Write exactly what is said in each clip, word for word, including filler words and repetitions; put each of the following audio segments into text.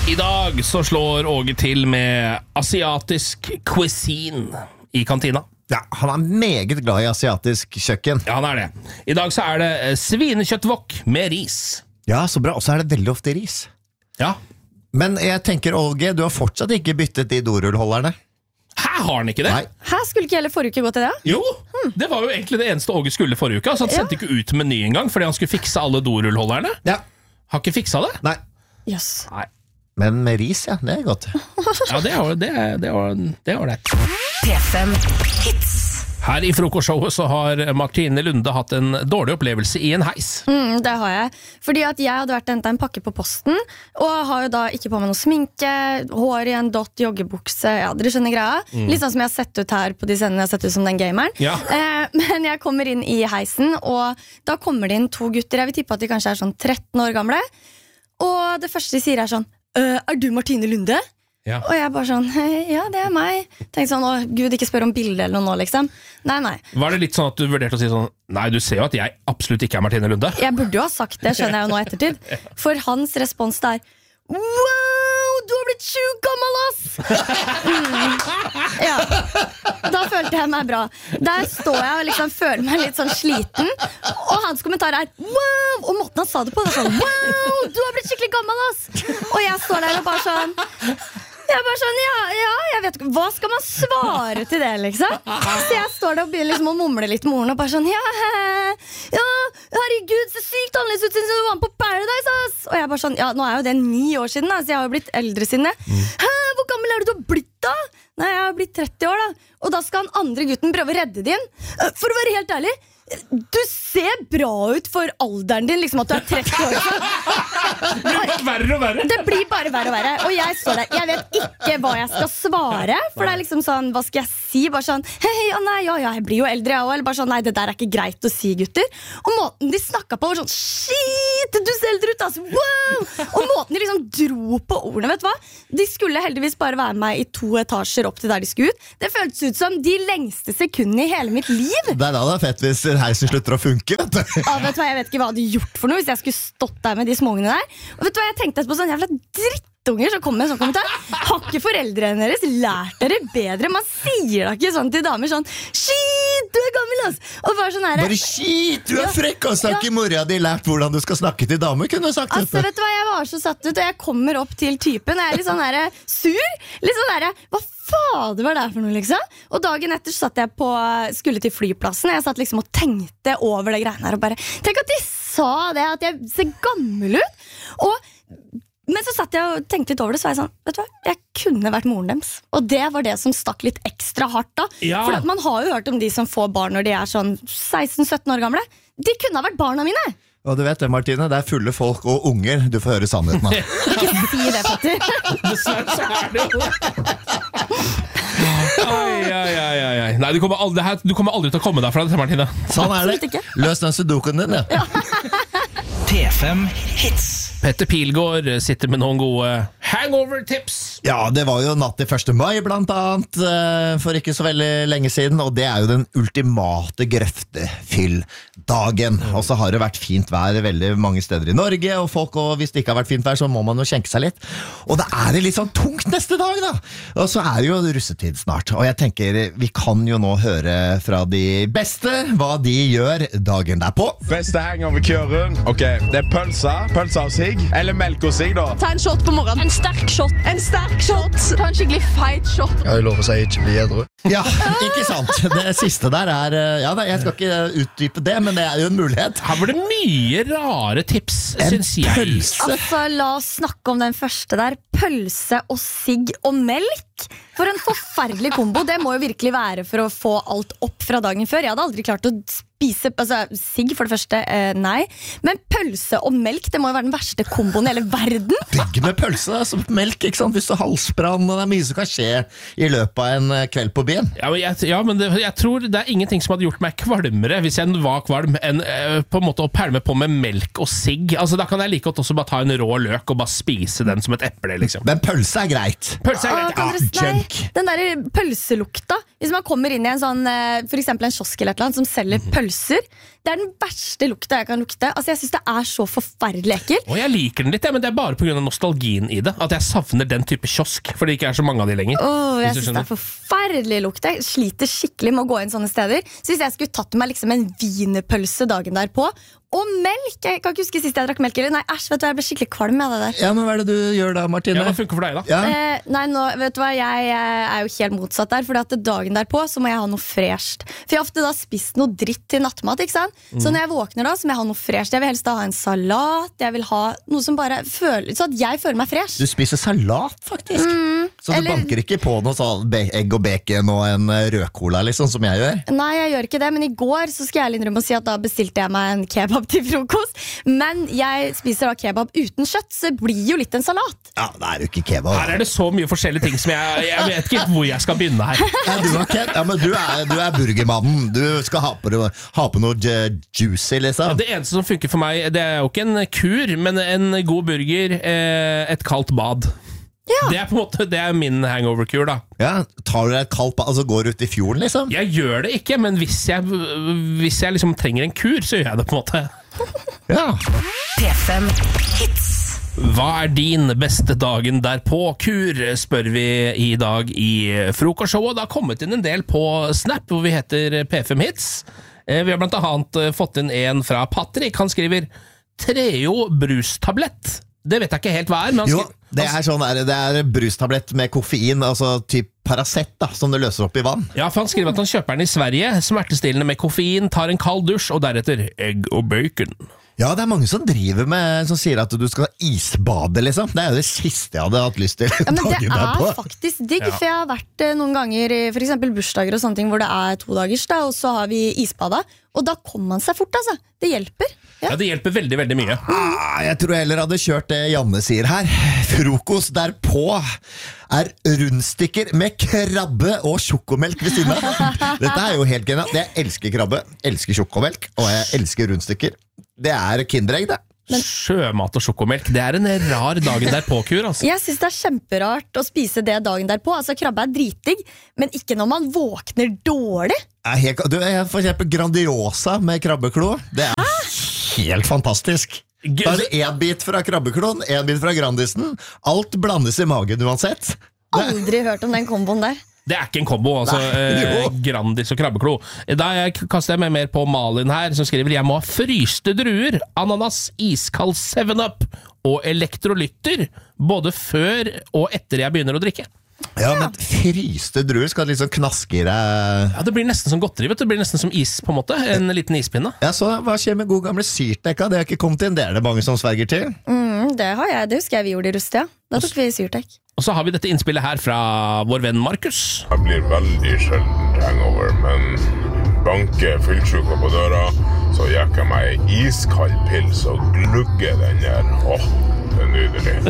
I dag så slår Åge til med asiatisk cuisine i kantina. Ja, han er meget glad i asiatisk kjøkken. Ja, han er det. I dag så er det svinekjøttvokk med ris. Ja, så bra. Og så er det veldig ofte ris. Ja. Men jeg tenker, Åge, du har fortsatt ikke byttet de dorullholderne. Her har han ikke det. Nei. Her skulle ikke heller forrige uke gå til det? Jo, det var jo egentlig det eneste Åge skulle forrige uke. Altså, han sendte ikke ut meny engang, fordi han skulle fikse alle dorullholderne. Ja. Har ikke fiksa det? Nei. Yes. Nei. Men med ris, ja, det er godt. Ja, det er det, det, det, det det. P fem Hits. Her i frokostshowet så har Martine Lunde hatt en dårlig opplevelse i en heis. Mm, det har jeg. Fordi at jeg hadde vært og hentet en pakke på posten, og har jo da ikke på meg noe sminke, hår i en dott, joggebukse, ja, dere skjønner greia. Mm. Litt sånn som jeg har sett ut her på de scenene, jeg har sett ut som den gameren. Ja. Eh, men jeg kommer inn i heisen, og da kommer det inn to gutter, jeg vil tippe at de kanskje er sånn tretten år gamle, og det første de sier er sånn, er du Martine Lunde? Ja. Og jeg bare sånn, ja, det er meg. Tenkte sånn, å Gud, ikke spør om bildet eller noe nå, liksom. Nei, nei. Var det litt sånn at du vurderte å si sånn, nei, du ser jo at jeg absolutt ikke er Martine Lunde? Jeg burde jo ha sagt det, skjønner jeg jo nå ettertid. For hans respons der, wow, du har blitt sjukt gammel, ass! Mm. Ja, da følte jeg meg bra. Der står jeg og liksom føler meg litt sånn sliten, og hans kommentar er, wow, og måten han sa det på, det er sånn, wow, du har blitt skikkelig gammel, ass! Og jeg står der og bare sånn, jeg bare sånn, ja, ja, jeg vet ikke, hva skal man svare til det, liksom? Så jeg står der og begynner liksom å mumle litt med ordene, og bare sånn, ja, ja, herregud, så sykt annerledes ut siden du var med på Paradise, ass! Og jeg bare sånn, ja, nå er jo det ni år siden, da, så jeg har jo blitt eldre siden det. Hæ, hvor gammel er du du har blitt da? Nei, jeg har blitt tretti år da. Og da skal han andre gutten prøve å redde din. For å være helt ærlig, du ser bra ut for alderen din, liksom at du er tretti år. Det blir bare verre og verre. Det blir bare verre og verre. Og jeg står der, jeg vet ikke hva jeg skal svare. For det er liksom sånn, hva skal jeg si? Bare sånn, hei, ja, nei, ja, ja, jeg blir jo eldre jeg også. Eller bare sånn, nei, det der er ikke greit å si, gutter. Og måten de snakket på var sånn, shit, du ser eldre ut, altså, wow! Og måten de liksom dro på ordene, vet du hva? De skulle heldigvis bare være med i to etasjer opp til der de skulle ut. Det føltes ut som de lengste sekundene i hele mitt liv. Det er da det er fett hvis heisen slutter å funke, vet du. Ja, vet du hva, jeg vet ikke hva jeg hadde gjort for noe hvis jeg skulle stått der med de småungene der. Og vet du hva, jeg tenkte på sånn jævla drittunger som kommer med en sånn kommentar. Har ikke foreldrene deres lært dere bedre? Man sier da ikke sånn til damer sånn, shit, du er gammel, ass. Og bare sånn her. Bare shit, du er frekk, og så har ikke mora di lært hvordan du skal snakke til damer, kunne du sagt altså, dette. vet du hva, jeg var så satt ut, og jeg kommer opp til typen, og jeg er litt sånn her sur. Litt sånn her, hva fader var det for noe, liksom? Og dagen etter så satt jeg på, skulle til flyplassen. Jeg satt liksom og tenkte over det greiene her og bare, tenk at de sa det, at jeg ser gammel ut. Og, men så satt jeg og tenkte litt over det, så var jeg sånn, vet du hva, jeg kunne vært moren deres. Og det var det som stakk litt ekstra hardt da. Ja. For at man har jo hørt om de som får barn når de er sånn seksten sytten år gamle. De kunne ha vært barna mine. Og du vet det, Martine, det er fulle folk og unger. Du får høre sannheten av. Ikke si det, Petter. Dessverre så er det jo Ai, ai, ai, ai. Nei, du kommer, aldri, du kommer aldri til å komme deg fra det, Martine. Sånn er Absolutt det. ikke. Løs den sudoken din, ja. P fem Hits. Petter Pilgaard sitter med noen gode hangover-tips. Ja, det var jo natt til første mai blant annet, for ikke så veldig lenge siden, og det er jo den ultimate grøftefyll-dagen. Og så har det vært fint vær veldig mange steder i Norge, og folk, og hvis det ikke har vært fint vær, så må man jo skjenke seg litt. Og det er litt sånn tungt neste dag da. Og så er det jo russetid snart, og jeg tenker vi kan jo nå høre fra de beste hva de gjør dagen derpå. Beste hangover-køren. Ok, det er pølsa, pølsa og sigg, eller melk og sigg da. Ta en shot på morgenen. En sterk shot. En sterk shot. Ta en skikkelig feit shot. Jeg lover seg ikke bli edru. Ja, ikke sant. Det siste der er, ja, jeg skal ikke utdype det, men det er jo en mulighet. Her var det mye rare tips, En synes jeg. pølse. Altså, la oss snakke om den første der. Pølse og sigg og melk. For en forferdelig kombo. Det må jo virkelig være for å få alt opp fra dagen før. Jeg hadde aldri klart å spise altså, sigg for det første, eh, nei. Men pølse og melk, det må jo være den verste komboen i hele verden. Digg med pølse, altså melk, ikke sant? Hvis du har halsbrann, og det er mye som kan skje i løpet av en kveld på byen. Ja, men, jeg, ja, men det, jeg tror det er ingenting som hadde gjort meg kvalmere hvis jeg var kvalm, enn eh, på en måte å pælme på med melk og sigg. Altså, da kan jeg like godt også bare ta en rå løk og bare spise den som et eple, liksom. Men pølse er greit. Pølse er Åh, greit, kan ja. dere- nei, junk. Den der pølselukta. Hvis man kommer inn i en sånn, eh, for eksempel en kiosk eller et eller annet som selger pølse pølser. Det er den verste lukta jeg kan lukte. Altså, jeg synes det er så forferdelig ekkel. Og jeg liker den litt, ja, men det er bare på grunn av nostalgien i det. At jeg savner den type kiosk, fordi det ikke er så mange av de lenger. Åh, jeg Hvis du synes det skjønner. er forferdelig lukt. Jeg sliter skikkelig med å gå inn sånne steder. Så hvis jeg skulle tatt meg liksom en wienerpølse dagen derpå, og melk, jeg kan ikke huske sist jeg drakk melk eller, nei, æsj, vet du, jeg ble skikkelig kvalm av det der. Ja, men hva er det du gjør da, Martine? Ja, hva funker for deg da? Ja. Eh, nei, nå, vet du hva, jeg, jeg er jo helt motsatt der, fordi at dagen derpå så må jeg ha noe fresht. For jeg har ofte da spist noe dritt til nattmat, ikke sant? Mm. Så når jeg våkner da, så må jeg ha noe fresht. Jeg vil helst da ha en salat, jeg vil ha noe som bare føler, så at jeg føler meg fresh. Du spiser salat, faktisk. så du eller- banker ikke på noe sånn be- egg og bacon og en eh, rødcola, liksom, som jeg gjør? Nei, jeg gjør ikke det, men i går så skal jeg ærlig innrømme å si at da bestilte jeg meg en kebab til frokost. Men jeg spiser da kebab uten kjøtt, så det blir jo litt en salat. Ja, det er jo ikke kebab. Her er det så mye forskjellige ting som jeg, jeg vet ikke helt hvor jeg skal begynne her. Ja, du, er Ken. Ja, men du, er, du er burgermannen. Du skal ha på, noe- ha på noe ju- juicy, liksom. Det eneste som funker for meg, det er jo ikke en kur, men en god burger, eh, et kaldt bad. Det er på en måte, det er min hangover-kur da. Ja, tar du deg et kaldt bad, altså går du ut i fjorden, liksom? Jeg gjør det ikke, men hvis jeg, hvis jeg liksom trenger en kur, så gjør jeg det på en måte. Ja. P fem Hits. Hva er din beste dagen derpå, kur, spør vi i dag i frokostshowet. Det har kommet inn en del på Snap, hvor vi heter P fem Hits. Eh, Vi har blant annet eh, fått inn en fra Patrick. Han skriver Treo brustablett. Det vet jeg ikke helt hva er, men han Jo, skriver, det er sånn der, det er brustablett med koffein, altså typ Paracet da, som du løser opp i vann. ja, for han skriver at han kjøper den i Sverige, smertestillende med koffein, tar en kald dusj, og deretter egg og bacon. Ja, det er mange som driver med, som sier at du skal isbade, liksom. Det er jo det siste jeg hadde hatt lyst til. Ja, men det dagen er derpå. faktisk digg, for jeg har vært eh, noen ganger i for eksempel bursdager og sånne ting hvor det er to dagers, da, og så har vi isbada, og da kommer man seg fort, altså. Det hjelper. Ja. Ja, det hjelper veldig, veldig mye. Ah, jeg tror jeg heller hadde kjørt det Janne sier her. Frokost derpå er rundstykker med krabbe og sjokomelk ved siden av. Dette er jo helt genialt. Jeg elsker krabbe, elsker sjokomelk, og jeg elsker rundstykker. Det er Kinderegg, det. Sjømat og sjokomelk, det er en rar dagen derpå-kur, altså. Jeg synes det er kjemperart å spise det dagen derpå. Altså, krabbe er dritdigg, men ikke når man våkner dårlig. Jeg er helt, du, jeg for eksempel Grandiosa med krabbeklo. Det er helt fantastisk. Da er det en bit fra krabbekloen, en bit fra Grandisen. Alt blandes i magen uansett. Det, Aldri hørt om den komboen der. Det er ikke en kombo, altså. Nei, Eh, jo. Grandis og krabbeklo. Da jeg kaster jeg meg mer på Malin her, som skriver jeg må ha fryste druer, ananas, iskald seven up og elektrolytter, både før og etter jeg begynner å drikke. ja, men fryste druer skal liksom knaske i deg. Ja, Det blir nesten som godteri, vet du. Det blir nesten som is, på en måte. En liten ispinne. Ja, så hva skjer med god gamle syrtekka? Det har ikke kommet inn, det er det mange som sverger til. Mm, det har jeg, det husker jeg vi gjorde i Rustia. Da tok vi Syrtek. Og så har vi dette innspillet her fra vår venn Markus. Jeg blir veldig sjelden hangover, men banker fyllsjuka på døra, så jekker jeg meg en iskald pils og glugger den der. Åh, det er nydelig.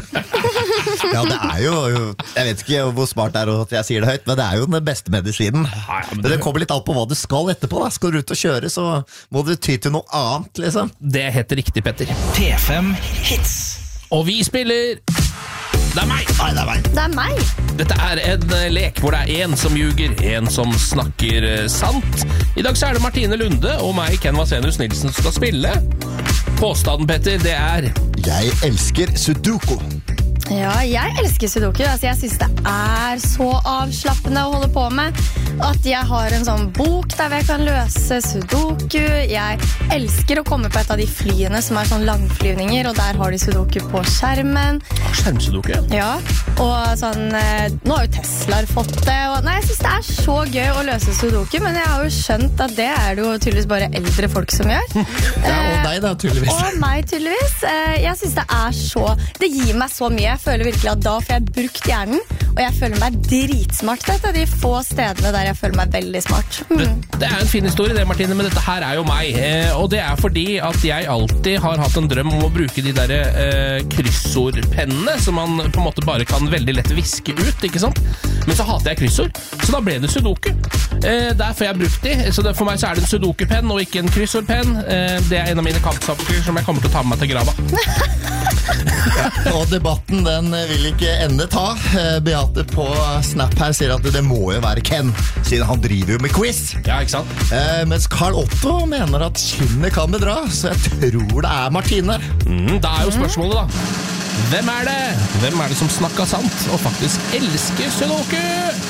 Ja, det er jo, jeg vet ikke hvor smart det er at jeg sier det høyt, men det er jo den beste medisinen. Ja, ja, men det, det- det kommer litt alt på hva du skal etterpå da. Skal du ut og kjøre, så må du ty til noe annet, liksom. Det heter riktig, Petter. P fem Hits. Og vi spiller Det er meg! Nei, det er meg. Det er meg. Dette er en eh, lek hvor det er en som ljuger, en som snakker eh, sant. I dag så er det Martine Lunde og meg, Ken Vasenius Nilsen, som skal spille. Påstanden, Petter, det er Jeg elsker sudoku. Ja, jeg elsker sudoku. Altså, jeg synes det er så avslappende å holde på med. At jeg har en sånn bok der jeg kan løse sudoku. Jeg elsker å komme på et av de flyene som er sånn langflyvninger, og der har de sudoku på skjermen. skjermsudoku. Ja. Ja, og sånn eh, nå har jo Tesla fått det og, Nei, jeg synes det er så gøy å løse sudoku, men jeg har jo skjønt at det er det jo tydeligvis bare eldre folk som gjør. Ja, og deg da, tydeligvis. Og meg tydeligvis. Eh, Jeg synes det er så Det gir meg så mye. Jeg føler virkelig at da får jeg brukt hjernen, og jeg føler meg dritsmart. Det er et av de få stedene der jeg føler meg veldig smart. Det, Hmm. det er en fin historie det, Martine, men dette her er jo meg. Eh, og det er fordi at jeg alltid har hatt en drøm om å bruke de der eh, kryssordpennene som man på en måte bare kan veldig lett viske ut, ikke sant? Men så hater jeg kryssord, så da ble det sudoku. Eh, der får jeg brukt de, så det, for meg så er det en sudoku-penn og ikke en kryssordpenn. Eh, det er en av mine kampsaker som jeg kommer til å ta med meg til grava. Og debatten den vil ikke ende ta. Beate på Snap her sier at det må jo være Ken, siden han driver jo med quiz. Ja, ikke sant? Eh, mens Karl Otto mener at kinnet kan bedra, så jeg tror det er Martine. Mm, da er jo spørsmålet da. Hvem er det? Hvem er det som snakker sant og faktisk elsker Sudoku?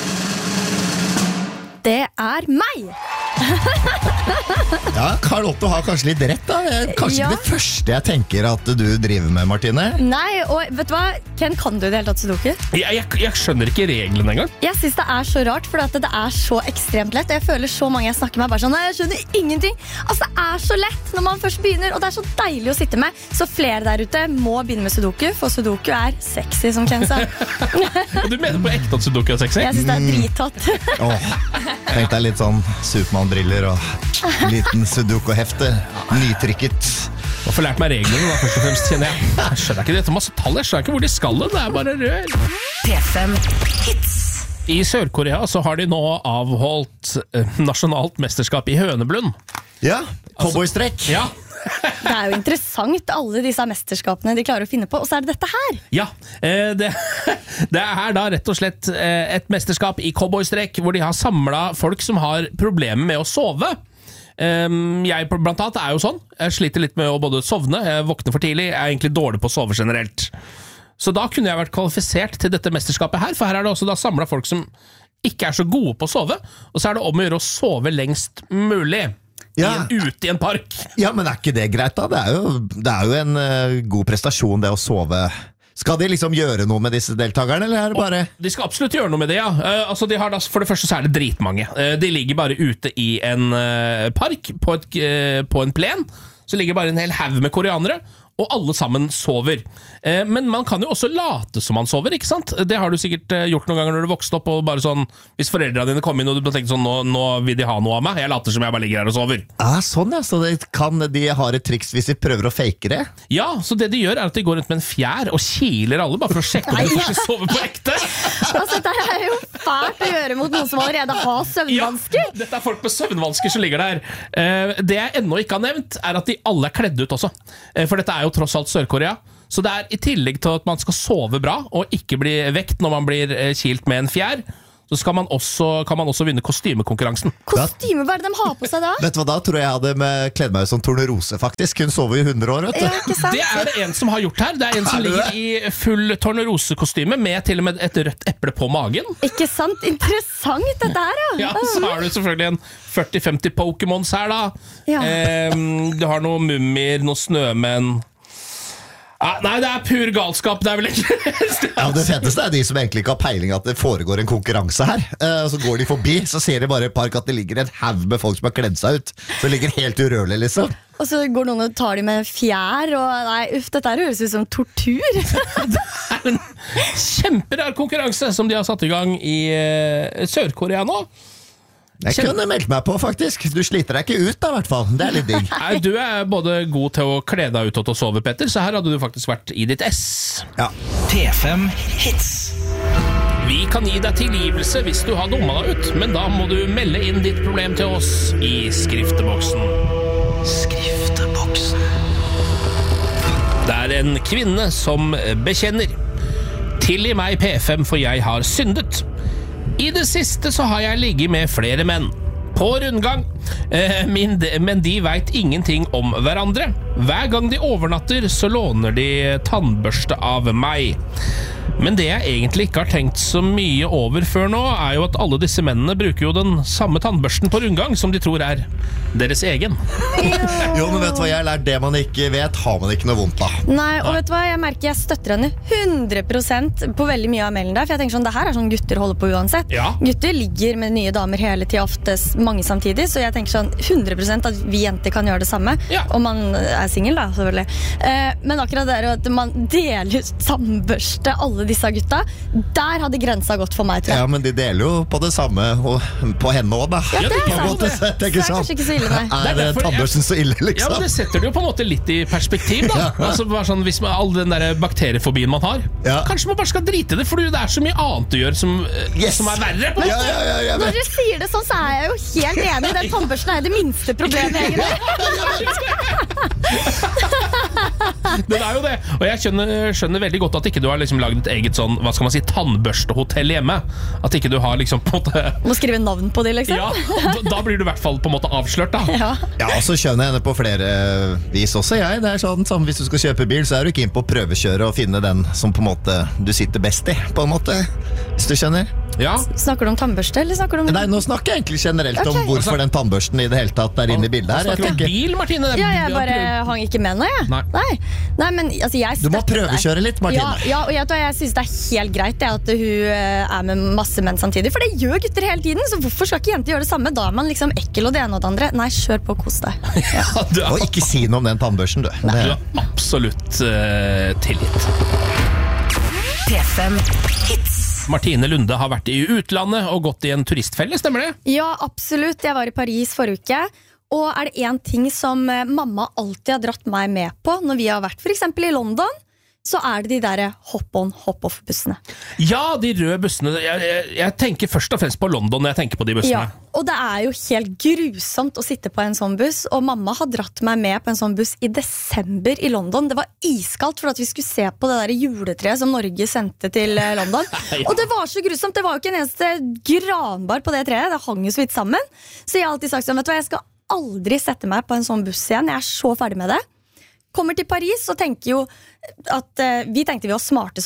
Det er meg! Ja, Karl Otto har kanskje litt rett da. Kanskje Ja. ikke det første jeg tenker at du driver med, Martine. Nei, og vet du hva? Ken, kan du i det hele tatt Sudoku? Jeg, jeg, jeg skjønner ikke reglene engang. Jeg synes det er så rart, for det er så ekstremt lett. Jeg føler så mange jeg snakker med bare sånn, nei, jeg skjønner ingenting. Altså, det er så lett når man først begynner, og det er så deilig å sitte med. Så flere der ute må begynne med Sudoku, for Sudoku er sexy, som Ken sa. Du mener på ekte at Sudoku er sexy? Jeg synes det er drithot. Åh, tenk deg litt sånn Superman-briller og liten Sudoku-hefte. Nytrykket. Og får lært meg reglene da, først og fremst, kjenner jeg. Jeg skjønner ikke dette masse tall, jeg skjønner ikke hvor de skal det, det er bare rør. P fem Hits. I Sør-Korea så har de nå avholdt eh, nasjonalt mesterskap i høneblund. Ja, cowboystrekk. Ja, Det er jo interessant, alle disse mesterskapene de klarer å finne på, og så er det dette her. ja. Eh, det, det er da rett og slett eh, et mesterskap i cowboystrekk, hvor de har samlet folk som har problemer med å sove. Um, jeg blant annet er jo sånn. Jeg sliter litt med å både sovne, jeg våkner for tidlig, jeg er egentlig dårlig på å sove generelt. Så da kunne jeg vært kvalifisert til dette mesterskapet her, for her er det også da samlet folk som ikke er så gode på å sove, og så er det om å gjøre å sove lengst mulig. Ja. I en, ute i en park. Ja, men er ikke det greit da? Det er jo, det er jo en uh, god prestasjon det å sove. Skal de liksom gjøre noe med disse deltakerne, eller er det bare... De skal absolutt gjøre noe med det, ja. Uh, altså de har da, for det første så er det dritmange. Uh, de ligger bare ute i en uh, park, på, et, uh, på en plen. Så ligger bare en hel haug med koreanere, og alle sammen sover. Uh, men man kan jo også late som man sover, ikke sant? Det har du sikkert uh, gjort noen ganger når du vokste opp, og bare sånn, hvis foreldrene dine kom inn, og du tenkte sånn, nå, nå vil de ha noe av meg, jeg later som jeg bare ligger her og sover. Ah, sånn ja, så det kan, de har et triks hvis de prøver å fake det? Ja, så det de gjør er at de går rundt med en fjær og kiler alle, bare for å sjekke om de kanskje sover på ekte. Altså, dette er jo fælt å gjøre mot noen som allerede har søvnvansker. Ja, dette er folk med søvnvansker som ligger der. Eh, det jeg ennå ikke har nevnt, er at de alle er kledd ut også. Eh, for dette er jo tross alt Sør-Korea. Så det er i tillegg til at man skal sove bra, og ikke bli vekt når man blir eh, kilt med en fjær, så skal man også, kan man også vinne kostymekonkurransen. Kostyme, hva er det de har på seg da? Vet du hva da? Tror jeg jeg hadde med kledd meg ut som Tornerose faktisk. Hun sover i hundre år, vet du. Ja, ikke sant? Det er det en som har gjort her. Det er en som Er det ligger i full tornerosekostyme, med til og med et rødt eple på magen. Ikke sant? Interessant dette her, ja. Ja, så har du selvfølgelig en førti femti Pokémons her da. Ja. Eh, du har noen mummier, noen snømenn. Ah, nei, det er pur galskap. Det er vel ikke Ja, det feteste er de som egentlig ikke har peiling at det foregår en konkurranse her. Eh, Så går de forbi, så ser de bare i park at det ligger en haug med folk som har kledd seg ut. Så ligger helt urørlig, liksom. Og så går noen og tar de med fjær, og nei, uff, dette her høres ut som tortur. Det er en kjemperar konkurranse som de har satt i gang i eh, Sør-Korea nå. Jeg kunne meldt meg på, faktisk. Du sliter deg ikke ut, da, i hvert fall. Det er litt digg. Nei, du er både god til å kle deg ut og til å sove, Petter, så her hadde du faktisk vært i ditt ess. Ja. P fem Hits. Vi kan gi deg tilgivelse hvis du har dumma deg ut, men da må du melde inn ditt problem til oss i skrifteboksen. Skrifteboksen. Det er en kvinne som bekjenner. Tilgi meg P fem, for jeg har syndet. I det siste så har jeg ligget med flere menn. På rundgang. Eh, min, men de vet ingenting om hverandre. Hver gang de overnatter, så låner de tannbørste av meg. Men det jeg egentlig ikke har tenkt så mye over før nå, er jo at alle disse mennene bruker jo den samme tannbørsten på rundgang som de tror er deres egen. Jo, men vet du hva, jeg har lært det man ikke vet, har man ikke noe vondt av. Nei, og vet du hva, jeg merker jeg støtter henne hundre prosent på veldig mye av mailen der, for jeg tenker sånn, det her er sånn gutter holder på uansett. Ja. Gutter ligger med nye damer hele tiden, oftest mange samtidig, så jeg tenker sånn hundre prosent at vi jenter kan gjøre det samme, Ja. om man er single da, selvfølgelig. Eh, men akkurat det er jo at man deler tannbørste, alle disse gutta, der hadde grensa gått for meg, tror jeg. Ja, men de deler jo på det samme, og på henne også, da. Ja, det er På en sant. måte sett, Så ikke det er sant? kanskje ikke så ille, nei. Det er Er det derfor jeg- tannbørsten så ille, Ja, men liksom? det setter det jo på en måte litt i perspektiv da. Altså bare sånn, hvis man, all den der bakteriefobien man har, Ja. kanskje man bare skal drite i det, fordi det er så mye annet du gjør som, eh, Yes. som er verre på en Ja, måte. ja, ja, ja, Når men- dere sier det sånn, så er jeg jo helt enig. Den tannbørsten er det minste problemet, egentlig. Det er jo det. Og jeg skjønner, skjønner veldig godt at ikke du har liksom laget et eget sånn, hva skal man si, tannbørstehotell hjemme. At ikke du har liksom på en måte... Må skrive navn på de, liksom. Ja, da, da blir du i hvert fall på en måte avslørt, da. Ja. Ja, og så skjønner jeg henne på flere vis også, jeg. Det er sånn, samme hvis du skal kjøpe bil, så er du ikke inn på å prøvekjøre og finne den som på en måte du sitter best i, på en måte. Hvis du skjønner. Ja. Snakker du om tannbørste, eller snakker du om... Nei, nå snakker jeg egentlig generelt Ok. om hvorfor den tannbørsten i det hele tatt er inne i bildet her. Jeg Snakker du om tenker, bil, Martine? Ja, jeg bare hang ikke med nå, jeg. Nei. Nei. Nei, men altså, jeg du må støtter deg. prøvekjøre litt, Martine. Ja, ja, og jeg, jeg synes det er helt greit det, at hun eh, er med masse menn samtidig. For det gjør gutter hele tiden, så hvorfor skal ikke jenter gjøre det samme? Da er man liksom ekkel og det ene og det andre. Nei, kjør på, kos deg. Ja, du er, Og ikke si noe om den tannbørsten, du. du Det, er absolutt uh, tilgitt. P fem Hits. Martine Lunde har vært i utlandet og gått i en turistfelle, stemmer det? Ja, absolutt. Jeg var i Paris forrige uke. Og er det en ting som eh, mamma alltid har dratt meg med på når vi har vært for eksempel i London, så er det de der hop-on, hop-off-bussene. Ja, de røde bussene. Jeg, jeg, jeg tenker først og fremst på London når jeg tenker på de bussene. Ja, og det er jo helt grusomt å sitte på en sånn buss. Og mamma har dratt meg med på en sånn buss i desember i London. Det var iskaldt for at vi skulle se på det der juletreet som Norge sendte til eh, London. Ja. Og det var så grusomt. Det var jo ikke en eneste granbar på det treet. Det hang jo så vidt sammen. Så jeg har alltid sagt sånn, vet du hva, jeg skal aldri sette meg på en sånn buss igjen. Jeg er så ferdig med det. Kommer til Paris og tenker jo at uh, vi tenkte vi var smarte